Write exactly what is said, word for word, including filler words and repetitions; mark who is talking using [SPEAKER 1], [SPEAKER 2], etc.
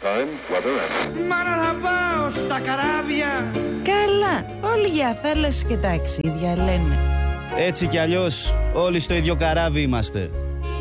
[SPEAKER 1] Time, weather and...
[SPEAKER 2] Μάνα θα πάω στα καράβια.
[SPEAKER 3] Καλά, όλοι για θάλασσες και ταξίδια λένε.
[SPEAKER 4] Έτσι κι αλλιώς όλοι στο ίδιο καράβι είμαστε.